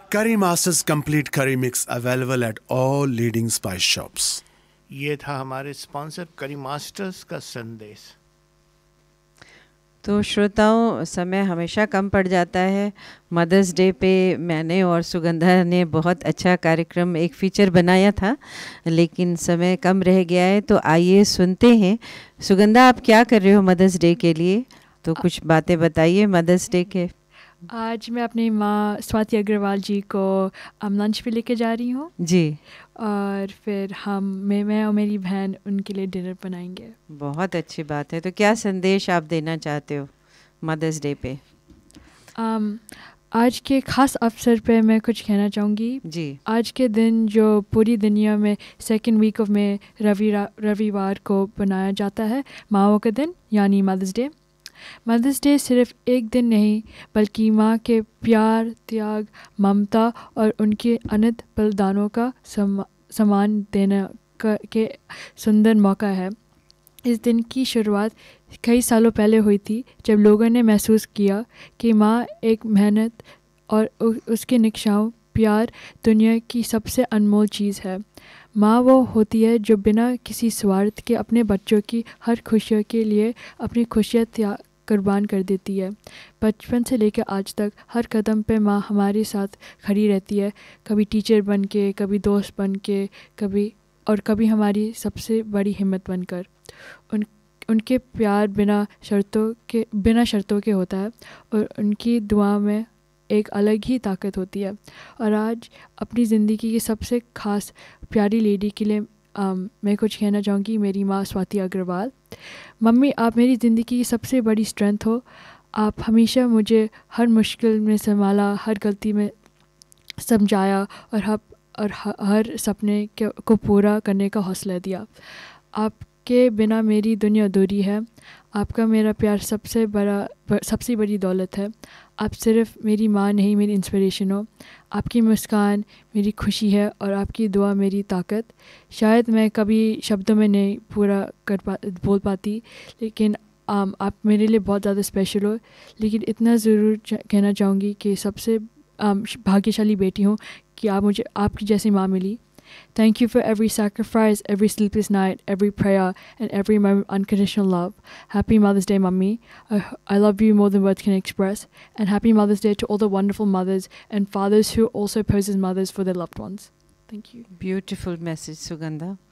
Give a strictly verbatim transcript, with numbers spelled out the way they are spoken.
Curry Masters Complete Curry Mix available at all leading spice shops. ये था हमारे sponsor करी मास्टर्स का संदेश। तो श्रोताओं, समय हमेशा कम पड़ जाता है। मदर्स डे पे मैंने और सुगंधा ने बहुत अच्छा कार्यक्रम, एक फीचर बनाया था, लेकिन समय कम रह गया है। तो आइए सुनते हैं। सुगंधा, आप क्या कर रहे हो मदर्स डे के लिए? तो कुछ बातें बताइए मदर्स डे के। आज मैं अपनी माँ स्वाति अग्रवाल जी को लंच पे लेके जा रही हूँ जी, और फिर हम मैं मैं और मेरी बहन उनके लिए डिनर बनाएंगे। बहुत अच्छी बात है। तो क्या संदेश आप देना चाहते हो मदर्स डे पे? um, आज के ख़ास अवसर पे मैं कुछ कहना चाहूँगी जी। आज के दिन जो पूरी दुनिया में सेकेंड वीक ऑफ में रवि रविवार को बनाया जाता है, माँओं का दिन यानी मदर्स डे। मदर्स डे सिर्फ एक दिन नहीं बल्कि माँ के प्यार, त्याग, ममता और उनके अनंत बलिदानों का सम, सम्मान देने का के सुंदर मौका है। इस दिन की शुरुआत कई सालों पहले हुई थी, जब लोगों ने महसूस किया कि माँ एक मेहनत और उ, उसके निष्ठाव प्यार दुनिया की सबसे अनमोल चीज़ है। माँ वो होती है जो बिना किसी स्वार्थ के अपने बच्चों की हर खुशियों के लिए अपनी खुशियाँ त्याग कुर्बान कर देती है। बचपन से लेकर आज तक हर कदम पे माँ हमारे साथ खड़ी रहती है, कभी टीचर बन के, कभी दोस्त बन के, कभी और कभी हमारी सबसे बड़ी हिम्मत बनकर। उन उनके प्यार बिना शर्तों के बिना शर्तों के होता है और उनकी दुआ में एक अलग ही ताकत होती है। और आज अपनी ज़िंदगी की सबसे ख़ास प्यारी लेडी के लिए Um, मैं कुछ कहना चाहूँगी। मेरी माँ स्वाति अग्रवाल। मम्मी, आप मेरी ज़िंदगी की सबसे बड़ी स्ट्रेंथ हो। आप हमेशा मुझे हर मुश्किल में संभाला, हर गलती में समझाया और हर और हर सपने के को पूरा करने का हौसला दिया। आपके बिना मेरी दुनिया अधूरी है। आपका मेरा प्यार सबसे बड़ा सबसे बड़ी दौलत है। आप सिर्फ मेरी माँ नहीं, मेरी इंस्पिरेशन हो। आपकी मुस्कान मेरी खुशी है और आपकी दुआ मेरी ताकत। शायद मैं कभी शब्दों में नहीं पूरा कर पा बोल पाती, लेकिन आम, आप मेरे लिए बहुत ज़्यादा स्पेशल हो। लेकिन इतना ज़रूर कहना चाहूँगी कि सबसे आम, भाग्यशाली बेटी हूँ कि आप मुझे आपकी जैसी माँ मिली। Thank you for every sacrifice, every sleepless night, every prayer, and every moment of unconditional love. Happy Mother's Day, Mummy. I, I love you more than words can express. And happy Mother's Day to all the wonderful mothers and fathers who also pose as mothers for their loved ones. Thank you. Beautiful message, Sugandha.